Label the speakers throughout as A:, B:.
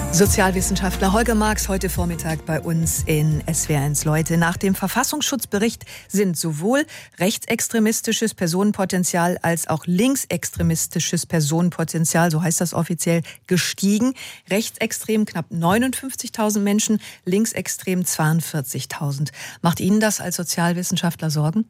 A: Sozialwissenschaftler Holger Marx heute Vormittag bei uns in SWR1 Leute. Nach dem Verfassungsschutzbericht sind sowohl rechtsextremistisches Personenpotenzial als auch linksextremistisches Personenpotenzial, so heißt das offiziell, gestiegen. Rechtsextrem knapp 59.000 Menschen, linksextrem 42.000. Macht Ihnen das als Sozialwissenschaftler Sorgen?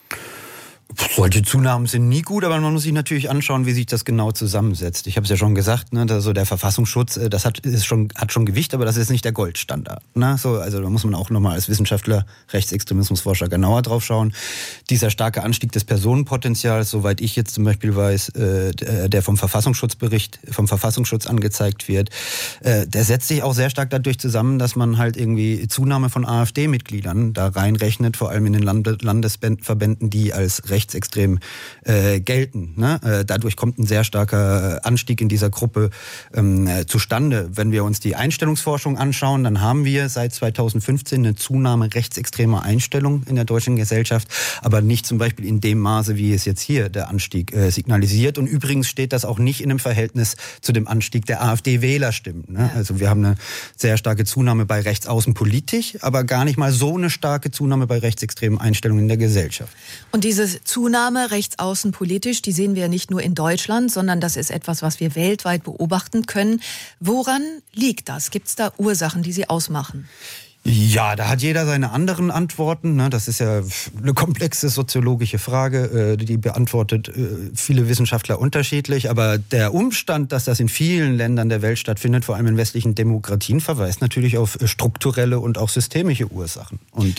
B: Solche Zunahmen sind nie gut, aber man muss sich natürlich anschauen, wie sich das genau zusammensetzt. Ich habe es ja schon gesagt, ne, also der Verfassungsschutz, das hat schon Gewicht, aber das ist nicht der Goldstandard. Ne? So, also da muss man auch nochmal als Wissenschaftler, Rechtsextremismusforscher genauer drauf schauen. Dieser starke Anstieg des Personenpotenzials, soweit ich jetzt zum Beispiel weiß, der vom Verfassungsschutz angezeigt wird, der setzt sich auch sehr stark dadurch zusammen, dass man halt irgendwie Zunahme von AfD-Mitgliedern da reinrechnet, vor allem in den Landesverbänden, die als rechtsextrem gelten. Ne? Dadurch kommt ein sehr starker Anstieg in dieser Gruppe zustande. Wenn wir uns die Einstellungsforschung anschauen, dann haben wir seit 2015 eine Zunahme rechtsextremer Einstellung in der deutschen Gesellschaft, aber nicht zum Beispiel in dem Maße, wie es jetzt hier der Anstieg signalisiert. Und übrigens steht das auch nicht in einem Verhältnis zu dem Anstieg der AfD-Wählerstimmen. Ne? Also wir haben eine sehr starke Zunahme bei rechtsaußen politisch, aber gar nicht mal so eine starke Zunahme bei rechtsextremen Einstellungen in der Gesellschaft.
A: Und diese Zunahme rechtsaußenpolitisch, die sehen wir ja nicht nur in Deutschland, sondern das ist etwas, was wir weltweit beobachten können. Woran liegt das? Gibt es da Ursachen, die sie ausmachen?
B: Ja, da hat jeder seine anderen Antworten. Ne? Das ist ja eine komplexe soziologische Frage, die beantwortet viele Wissenschaftler unterschiedlich. Aber der Umstand, dass das in vielen Ländern der Welt stattfindet, vor allem in westlichen Demokratien, verweist natürlich auf strukturelle und auch systemische Ursachen. Und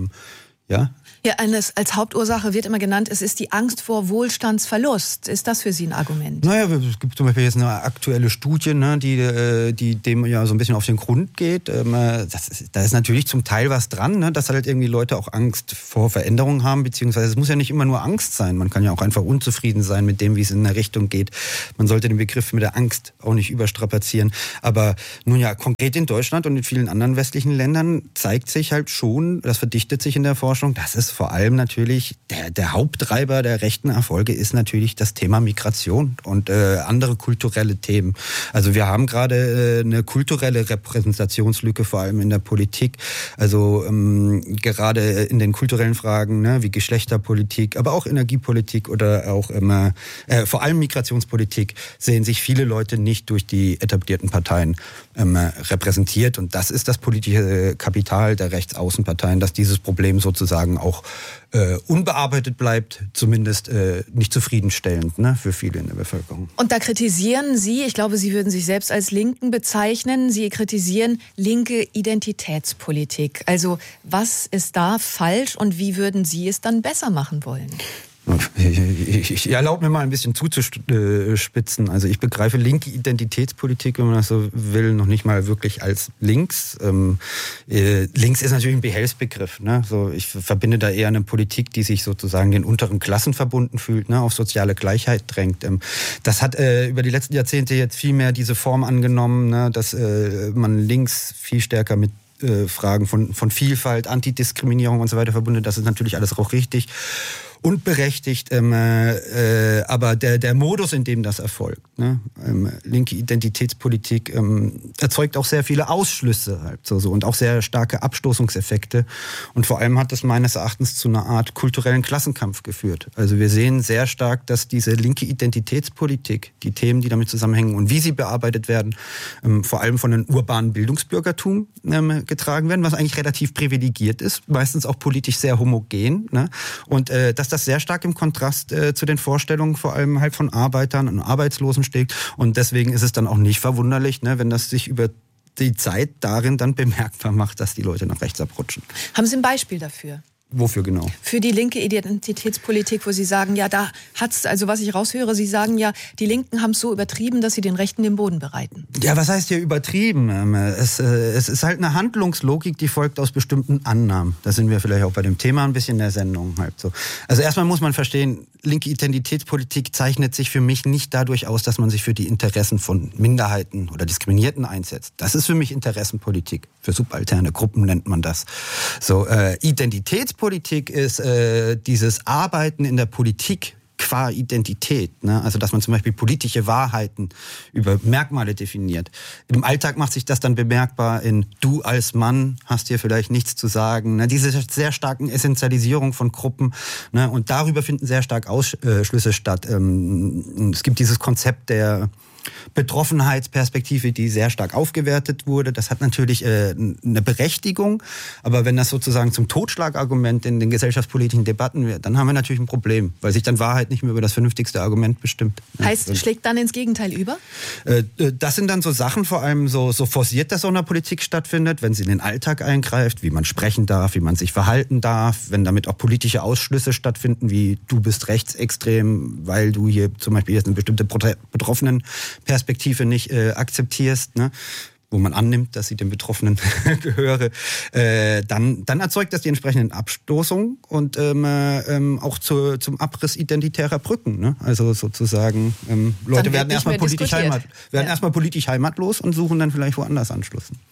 B: ja.
A: Ja, als Hauptursache wird immer genannt, es ist die Angst vor Wohlstandsverlust. Ist das für Sie ein Argument?
B: Naja, es gibt zum Beispiel jetzt eine aktuelle Studie, ne, die dem ja so ein bisschen auf den Grund geht. Da ist natürlich zum Teil was dran, ne, dass halt irgendwie Leute auch Angst vor Veränderungen haben, beziehungsweise es muss ja nicht immer nur Angst sein. Man kann ja auch einfach unzufrieden sein mit dem, wie es in eine Richtung geht. Man sollte den Begriff mit der Angst auch nicht überstrapazieren. Aber nun ja, konkret in Deutschland und in vielen anderen westlichen Ländern zeigt sich halt schon, das verdichtet sich in der Forschung, dass es vor allem natürlich der Haupttreiber der rechten Erfolge ist natürlich das Thema Migration und andere kulturelle Themen. Also wir haben gerade eine kulturelle Repräsentationslücke, vor allem in der Politik. Also gerade in den kulturellen Fragen, ne, wie Geschlechterpolitik, aber auch Energiepolitik oder auch vor allem Migrationspolitik sehen sich viele Leute nicht durch die etablierten Parteien repräsentiert. Und das ist das politische Kapital der Rechtsaußenparteien, dass dieses Problem sozusagen auch unbearbeitet bleibt, zumindest nicht zufriedenstellend, ne, für viele in der Bevölkerung.
A: Und da kritisieren Sie, ich glaube, Sie würden sich selbst als Linken bezeichnen, Sie kritisieren linke Identitätspolitik. Also was ist da falsch und wie würden Sie es dann besser machen wollen?
B: Ich erlaube mir mal ein bisschen zuzuspitzen. Also ich begreife linke Identitätspolitik, wenn man das so will, noch nicht mal wirklich als links. Links ist natürlich ein Behelfsbegriff. Ne? So, ich verbinde da eher eine Politik, die sich sozusagen den unteren Klassen verbunden fühlt, ne? Auf soziale Gleichheit drängt. Das hat über die letzten Jahrzehnte jetzt viel mehr diese Form angenommen, ne? Dass man links viel stärker mit Fragen von Vielfalt, Antidiskriminierung und so weiter verbunden. Das ist natürlich alles auch richtig und berechtigt, aber der Modus, in dem das erfolgt, ne? Linke Identitätspolitik erzeugt auch sehr viele Ausschlüsse halt so und auch sehr starke Abstoßungseffekte und vor allem hat das meines Erachtens zu einer Art kulturellen Klassenkampf geführt. Also wir sehen sehr stark, dass diese linke Identitätspolitik, die Themen, die damit zusammenhängen und wie sie bearbeitet werden, vor allem von einem urbanen Bildungsbürgertum getragen werden, was eigentlich relativ privilegiert ist, meistens auch politisch sehr homogen, ne? Und dass das sehr stark im Kontrast zu den Vorstellungen vor allem halt von Arbeitern und Arbeitslosen steht. Und deswegen ist es dann auch nicht verwunderlich, ne, wenn das sich über die Zeit darin dann bemerkbar macht, dass die Leute nach rechts abrutschen.
A: Haben Sie ein Beispiel dafür?
B: Wofür genau?
A: Für die linke Identitätspolitik, wo Sie sagen, ja, da hat's, also was ich raushöre, Sie sagen ja, die Linken haben es so übertrieben, dass sie den Rechten den Boden bereiten.
B: Ja, was heißt hier übertrieben? Es ist halt eine Handlungslogik, die folgt aus bestimmten Annahmen. Da sind wir vielleicht auch bei dem Thema ein bisschen der Sendung halt so. Also erstmal muss man verstehen, linke Identitätspolitik zeichnet sich für mich nicht dadurch aus, dass man sich für die Interessen von Minderheiten oder Diskriminierten einsetzt. Das ist für mich Interessenpolitik. Für subalterne Gruppen nennt man das. So, Identitätspolitik ist dieses Arbeiten in der Politik qua Identität. Ne? Also dass man zum Beispiel politische Wahrheiten über Merkmale definiert. Im Alltag macht sich das dann bemerkbar in du als Mann hast hier vielleicht nichts zu sagen. Ne? Diese sehr starken Essentialisierung von Gruppen. Ne? Und darüber finden sehr stark Ausschlüsse statt. Es gibt dieses Konzept der Betroffenheitsperspektive, die sehr stark aufgewertet wurde. Das hat natürlich eine Berechtigung, aber wenn das sozusagen zum Totschlagargument in den gesellschaftspolitischen Debatten wird, dann haben wir natürlich ein Problem, weil sich dann Wahrheit nicht mehr über das vernünftigste Argument bestimmt.
A: Heißt, schlägt dann ins Gegenteil über?
B: Das sind dann so Sachen, vor allem so forciert das auch in der Politik stattfindet, wenn sie in den Alltag eingreift, wie man sprechen darf, wie man sich verhalten darf, wenn damit auch politische Ausschlüsse stattfinden, wie du bist rechtsextrem, weil du hier zum Beispiel jetzt eine bestimmte Betroffenenperspektive nicht akzeptierst, ne? Wo man annimmt, dass sie dem Betroffenen gehöre, dann erzeugt das die entsprechenden Abstoßungen und auch zum Abriss identitärer Brücken. Ne? Also sozusagen, Leute werden erstmal politisch heimatlos und suchen dann vielleicht woanders Anschluss.